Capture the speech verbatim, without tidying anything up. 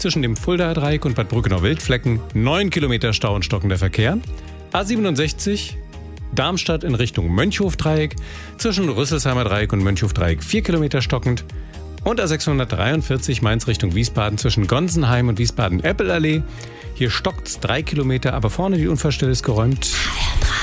zwischen dem Fuldaer Dreieck und Bad Brückenau-Wildflecken neun Kilometer Stau und stockender Verkehr. A siebenundsechzig Darmstadt in Richtung Mönchhof-Dreieck, zwischen Rüsselsheimer Dreieck und Mönchhof-Dreieck vier Kilometer stockend. Und A sechshundertdreiundvierzig Mainz Richtung Wiesbaden zwischen Gonsenheim und Wiesbaden-Eppelallee. Hier stockt's drei Kilometer, aber vorne die Unfallstelle ist geräumt.